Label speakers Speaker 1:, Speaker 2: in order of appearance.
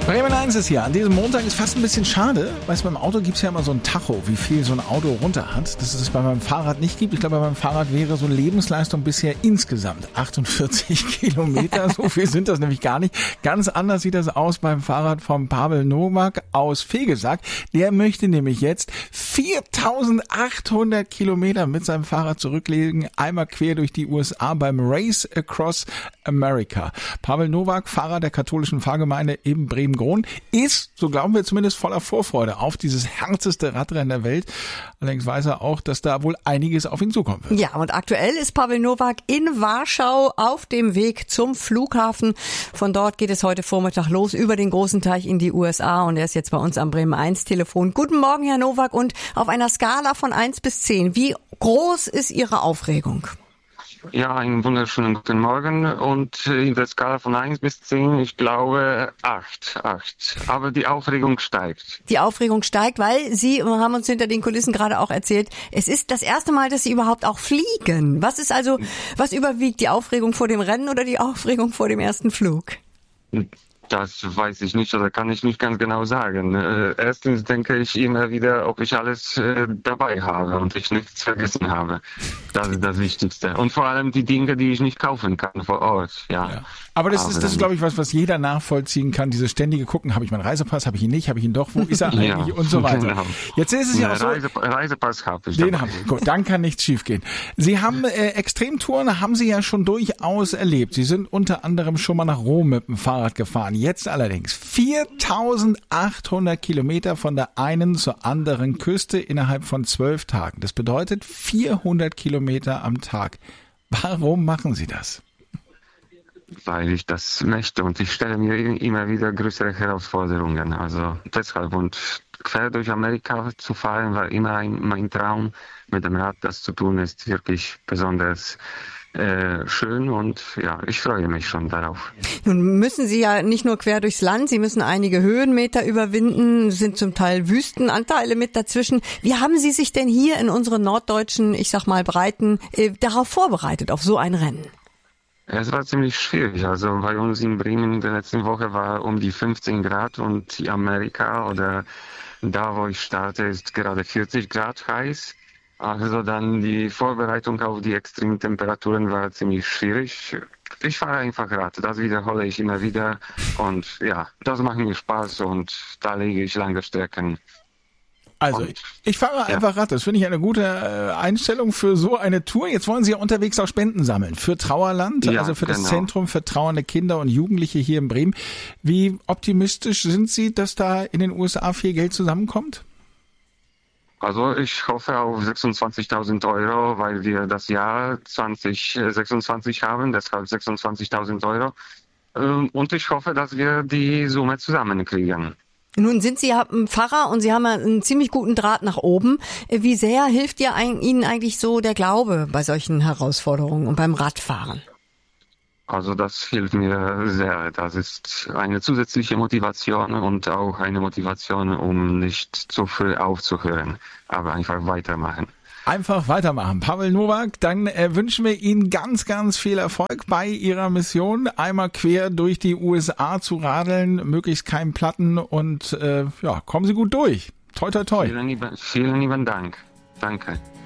Speaker 1: Bremen 1 ist hier. An diesem Montag ist fast ein bisschen schade. Weißt du, beim Auto gibt es ja immer so ein Tacho, wie viel so ein Auto runter hat. Dass es das bei meinem Fahrrad nicht gibt. Ich glaube, bei meinem Fahrrad wäre so eine Lebensleistung bisher insgesamt 48 Kilometer. So viel sind das nämlich gar nicht. Ganz anders sieht das aus beim Fahrrad von Pavel Nowak aus Vegesack. Der möchte nämlich jetzt 4.800 Kilometer mit seinem Fahrrad zurücklegen. Einmal quer durch die USA beim Race Across America. Pavel Nowak, Fahrer der katholischen Fahrgemeinde in Bremen, ist, so glauben wir zumindest, voller Vorfreude auf dieses härteste Radrennen der Welt. Allerdings weiß er auch, dass da wohl einiges auf ihn zukommen wird.
Speaker 2: Ja, und aktuell ist Pavel Nowak in Warschau auf dem Weg zum Flughafen. Von dort geht es heute Vormittag los über den großen Teich in die USA und er ist jetzt bei uns am Bremen 1 Telefon. Guten Morgen, Herr Nowak, und auf einer Skala von 1 bis 10, wie groß ist Ihre Aufregung?
Speaker 3: Ja, einen wunderschönen guten Morgen und in der Skala von 1 bis 10, ich glaube 8. Aber die Aufregung steigt.
Speaker 2: Die Aufregung steigt, weil Sie haben uns hinter den Kulissen gerade auch erzählt, es ist das erste Mal, dass Sie überhaupt auch fliegen. Was überwiegt, die Aufregung vor dem Rennen oder die Aufregung vor dem ersten Flug?
Speaker 3: Das weiß ich nicht oder kann ich nicht ganz genau sagen. Erstens denke ich immer wieder, ob ich alles dabei habe und ich nichts vergessen habe. Das ist das Wichtigste. Und vor allem die Dinge, die ich nicht kaufen kann vor Ort. Ja.
Speaker 1: Aber das ist, glaube ich, was jeder nachvollziehen kann. Dieses ständige Gucken, habe ich meinen Reisepass, habe ich ihn nicht, habe ich ihn doch, wo ist er eigentlich und so weiter. Genau. Jetzt ist es ja auch so.
Speaker 3: Reisepass habe ich.
Speaker 1: Den haben Sie. Gut, dann kann nichts schiefgehen. Sie haben Extremtouren, haben Sie ja schon durchaus erlebt. Sie sind unter anderem schon mal nach Rom mit dem Fahrrad gefahren. Jetzt allerdings 4.800 Kilometer von der einen zur anderen Küste innerhalb von 12 Tagen. Das bedeutet 400 Kilometer am Tag. Warum machen Sie das?
Speaker 3: Weil ich das möchte und ich stelle mir immer wieder größere Herausforderungen. Also deshalb, und quer durch Amerika zu fahren war immer mein Traum. Mit dem Rad das zu tun ist wirklich besonders schön und ja, ich freue mich schon darauf.
Speaker 2: Nun müssen Sie ja nicht nur quer durchs Land, Sie müssen einige Höhenmeter überwinden, sind zum Teil Wüstenanteile mit dazwischen. Wie haben Sie sich denn hier in unseren norddeutschen, ich sag mal Breiten, darauf vorbereitet, auf so ein Rennen?
Speaker 3: Es war ziemlich schwierig. Also bei uns in Bremen in der letzten Woche war um die 15 Grad und in Amerika oder da, wo ich starte, ist gerade 40 Grad heiß. Also dann die Vorbereitung auf die extremen Temperaturen war ziemlich schwierig. Ich fahre einfach Rad, das wiederhole ich immer wieder und ja, das macht mir Spaß und da lege ich lange Strecken.
Speaker 1: Also ich fahre einfach Rad, das finde ich eine gute Einstellung für so eine Tour. Jetzt wollen Sie ja unterwegs auch Spenden sammeln für Trauerland, also für das Zentrum für trauernde Kinder und Jugendliche hier in Bremen. Wie optimistisch sind Sie, dass da in den USA viel Geld zusammenkommt?
Speaker 3: Also ich hoffe auf 26.000 Euro, weil wir das Jahr 2026 haben, deshalb 26.000 Euro. Und ich hoffe, dass wir die Summe zusammenkriegen.
Speaker 2: Nun sind Sie ja Pfarrer und Sie haben ja einen ziemlich guten Draht nach oben. Wie sehr hilft Ihnen eigentlich so der Glaube bei solchen Herausforderungen und beim Radfahren?
Speaker 3: Also das hilft mir sehr. Das ist eine zusätzliche Motivation und auch eine Motivation, um nicht zu früh aufzuhören, aber einfach weitermachen.
Speaker 1: Einfach weitermachen. Pavel Nowak, dann wünschen wir Ihnen ganz, ganz viel Erfolg bei Ihrer Mission. Einmal quer durch die USA zu radeln, möglichst keinen Platten und kommen Sie gut durch. Toi, toi, toi.
Speaker 3: Vielen lieben Dank. Danke.